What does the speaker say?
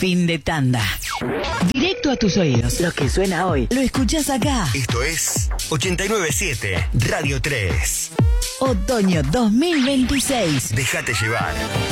Fin de tanda. Directo a tus oídos. Lo que suena hoy, lo escuchás acá. Esto es 89.7 Radio 3. Otoño 2026. Déjate llevar.